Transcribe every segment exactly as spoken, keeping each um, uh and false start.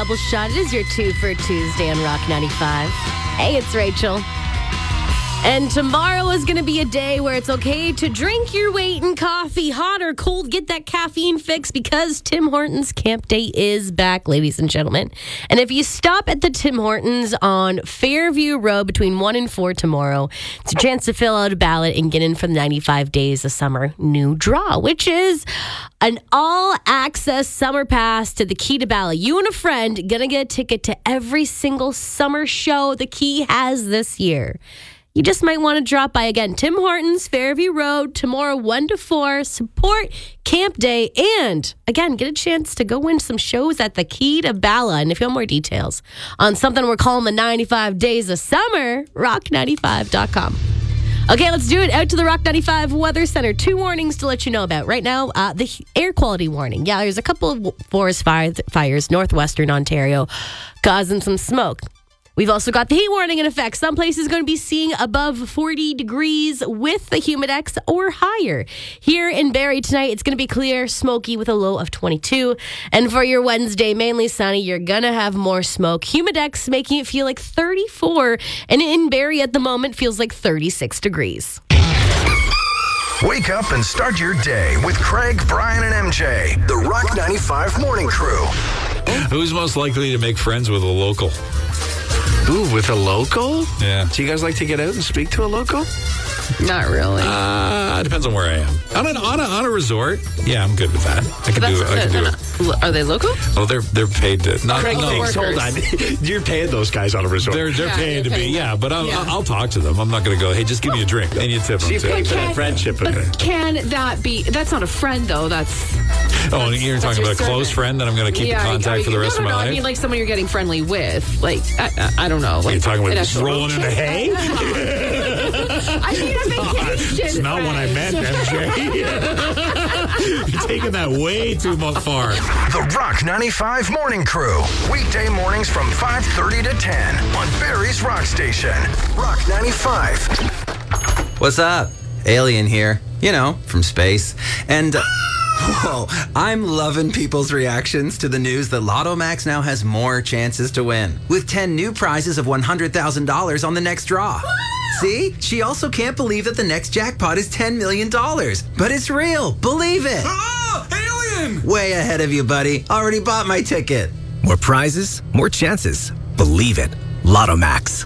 double shot. It is your two for Tuesday on Rock ninety-five. Hey, it's Rachel. And tomorrow is going to be a day where it's okay to drink your weight in coffee, hot or cold. Get that caffeine fix because Tim Hortons Camp Day is back, ladies and gentlemen. And if you stop at the Tim Hortons on Fairview Road between one and four tomorrow, it's a chance to fill out a ballot and get in for the ninety-five Days of Summer new draw, which is an all-access summer pass to the Key to Bala. You and a friend going to get a ticket to every single summer show the Key has this year. You just might want to drop by again. Tim Hortons, Fairview Road, tomorrow one to four. Support Camp Day. And, again, get a chance to go win some shows at the Key to Bala. And if you want more details on something we're calling the ninety-five Days of Summer, rock ninety-five dot com. Okay, let's do it. Out to the Rock ninety-five Weather Center. Two warnings to let you know about. Right now, uh, the air quality warning. Yeah, there's a couple of forest fire- fires, northwestern Ontario, causing some smoke. We've also got the heat warning in effect. Some places going to be seeing above forty degrees with the Humidex or higher. Here in Barrie tonight, it's going to be clear, smoky with a low of twenty-two. And for your Wednesday, mainly sunny, you're going to have more smoke. Humidex making it feel like thirty-four. And in Barrie at the moment, feels like thirty-six degrees. Wake up and start your day with Craig, Brian, and M J. The Rock ninety-five Morning Crew. Who's most likely to make friends with a local? Ooh, with a local? Yeah. Do you guys like to get out and speak to a local? Not really. Uh, depends on where I am. On, an, on, a, on a resort, yeah, I'm good with that. I can That's do it. I can do it. Are they local? Oh, they're they're paid to. Not, Craig no, thinks, hold on. You're paying those guys on a resort. They're they're Yeah, paying they're to paying be. them. Yeah, but I'll, Yeah. I'll talk to them. I'm not going to go, hey, just give me a drink. And you tip them So you too. pay for that friendship. But can that be? That's not a friend, though. That's. Oh, and you're that's talking your about a close servant. friend that I'm going to keep Yeah, in I- contact I mean, for the rest no, of no, my no, life? I mean, like someone you're getting friendly with. Like, I, I, I don't know. Like, You're talking about an just actual- rolling in the hay? I mean, a vacation. That's not what I meant, M J. You're taking that way too much far. The Rock ninety-five Morning Crew. Weekday mornings from five thirty to ten on Barrie's Rock Station. Rock ninety-five. What's up? Alien here. You know, from space. And, uh, whoa, I'm loving people's reactions to the news that Lotto Max now has more chances to win, with ten new prizes of one hundred thousand dollars on the next draw. See? She also can't believe that the next jackpot is ten million dollars. But it's real. Believe it. Oh, alien! Way ahead of you, buddy. Already bought my ticket. More prizes, more chances. Believe it. Lotto Max.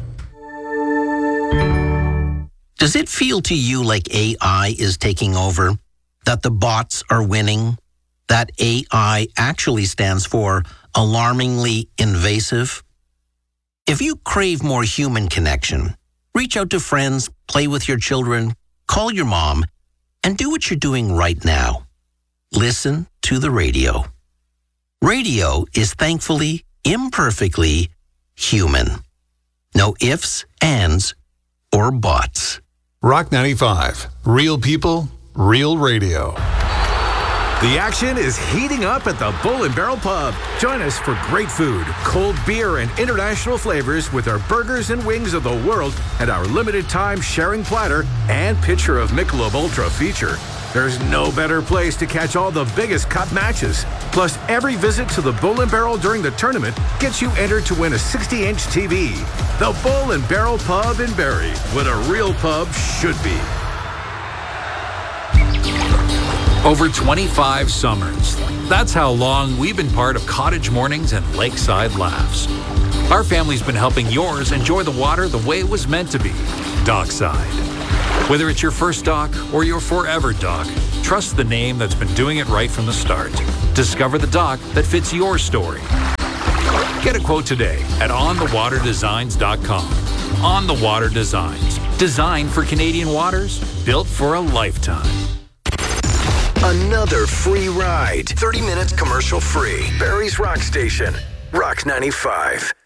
Does it feel to you like A I is taking over? That the bots are winning? That A I actually stands for alarmingly invasive? If you crave more human connection, reach out to friends, play with your children, call your mom, and do what you're doing right now. Listen to the radio. Radio is thankfully, imperfectly human. No ifs, ands, or buts. Rock ninety-five. Real people, real radio. The action is heating up at the Bull and Barrel Pub. Join us for great food, cold beer, and international flavors with our burgers and wings of the world and our limited time sharing platter and pitcher of Michelob Ultra feature. There's no better place to catch all the biggest cup matches. Plus, every visit to the Bull and Barrel during the tournament gets you entered to win a sixty inch T V. The Bull and Barrel Pub in Barrie, what a real pub should be. Over twenty-five summers. That's how long we've been part of Cottage Mornings and Lakeside Laughs. Our family's been helping yours enjoy the water the way it was meant to be, dockside. Whether it's your first dock or your forever dock, trust the name that's been doing it right from the start. Discover the dock that fits your story. Get a quote today at on the water designs dot com. On the Water Designs. Designed for Canadian waters, built for a lifetime. Another free ride. thirty minutes commercial free. Barrie's Rock Station. Rock ninety-five.